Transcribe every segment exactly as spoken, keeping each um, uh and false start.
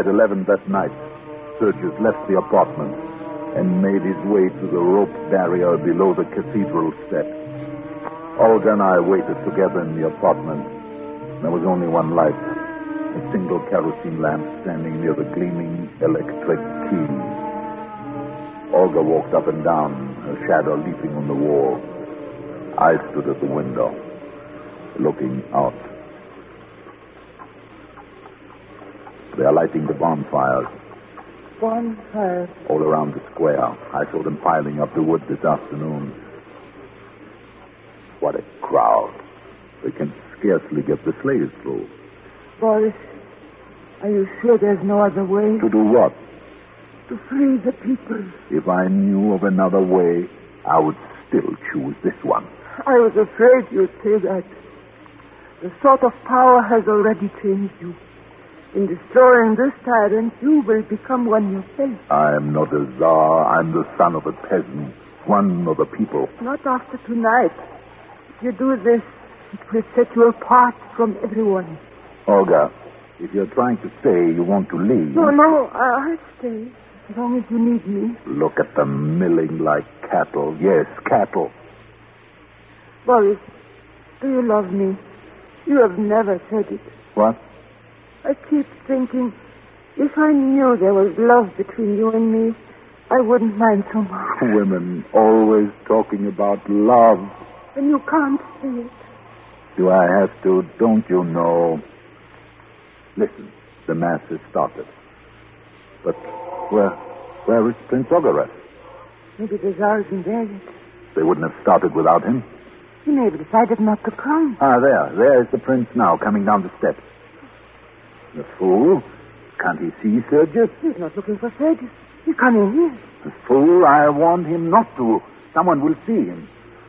At eleven that night, Sergius left the apartment and made his way to the rope barrier below the cathedral steps. Olga and I waited together in the apartment. There was only one light, a single kerosene lamp standing near the gleaming electric key. Olga walked up and down, her shadow leaping on the wall. I stood at the window, looking out. They are lighting the bonfires. Bonfires? All around the square. I saw them piling up the wood this afternoon. What a crowd. They can scarcely get the sleighs through. Boris, are you sure there's no other way? To do what? To free the people. If I knew of another way, I would still choose this one. I was afraid you'd say that. The sort of power has already changed you. In destroying this tyrant, you will become one yourself. I am not a czar. I'm the son of a peasant, one of the people. Not after tonight. If you do this, it will set you apart from everyone. Olga, if you're trying to stay, you want to leave. No, no, I'll stay. As long as you need me. Look at them milling like cattle. Yes, cattle. Boris, do you love me? You have never said it. What? I keep thinking, if I knew there was love between you and me, I wouldn't mind so much. Women always talking about love. And you can't say it. Do I have to? Don't you know? Listen, the mass has started. But where, where is Prince Ogarev? Maybe the Tsar isn't there yet. They wouldn't have started without him. He may have decided not to come. Ah, there. There is the prince now, coming down the steps. The fool. Can't he see Sergius? He's not looking for Sergius. He's coming here. The fool. I warned him not to. Someone will see him.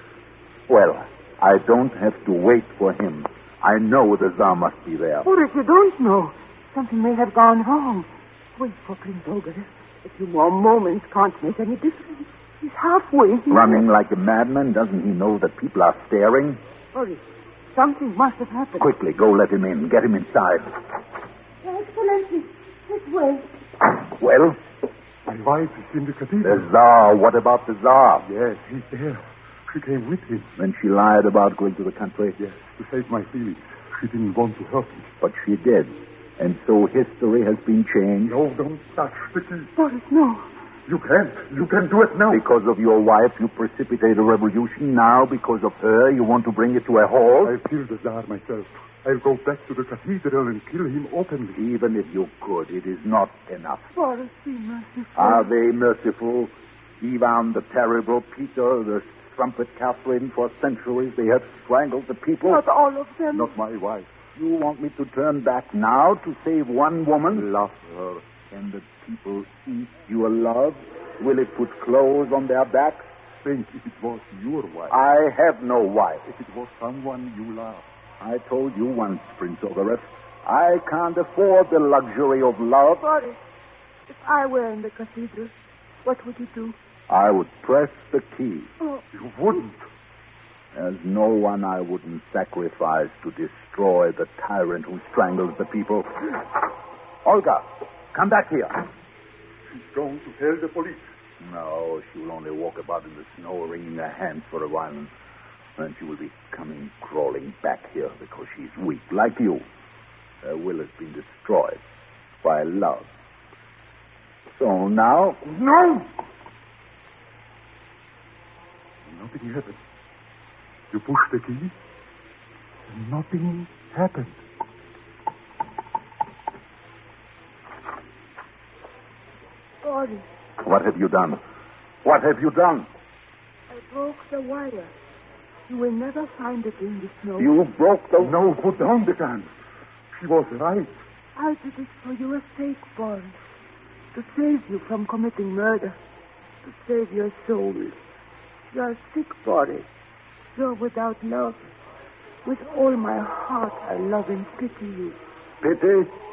Well, I don't have to wait for him. I know the Tsar must be there. Or if you don't know, something may have gone wrong. Wait for Prince Ogarev. A few more moments can't make any difference. He's halfway here. Running like a madman. Doesn't he know that people are staring? Boris, something must have happened. Quickly, go let him in. Get him inside. Your Excellency, this way. Well? My wife is in the cathedral. The Tsar. What about the Tsar? Yes, he's there. She came with him. Then she lied about going to the country? Yes, to save my feelings. She didn't want to hurt me. But she did. And so history has been changed. No, don't touch the key. Boris, no. You can't. You can do it now. Because of your wife, you precipitate a revolution. Now, because of her, you want to bring it to a halt? I'll kill the Tsar myself. I'll go back to the cathedral and kill him openly. Even if you could, it is not enough. Boris, be merciful. Are they merciful? Ivan the Terrible, Peter, the Trumpet Catherine, for centuries they have strangled the people. Not all of them. Not my wife. You want me to turn back now to save one woman? Love her. Can the people eat your love? Will it put clothes on their backs? Think if it was your wife. I have no wife. If it was someone you love. I told you once, Prince Ogarev, I can't afford the luxury of love. Boris, if I were in the cathedral, what would you do? I would press the key. Oh. You wouldn't. There's no one I wouldn't sacrifice to destroy the tyrant who strangles the people. Olga, come back here. She's going to tell the police. No, she will only walk about in the snow, wringing her hands for a while. Then she will be coming crawling back here because she's weak, like you. Her will has been destroyed by love. So now... No! Nothing happened. You pushed the key, and nothing happened. Boris, What have you done? What have you done? I broke the wire. You will never find it in the snow. You broke the... No, put down the gun. She was right. I did it for your sake, Boris. To save you from committing murder. To save your soul. You're sick, Boris. You're without love. With all my heart, I love and pity you. Pity?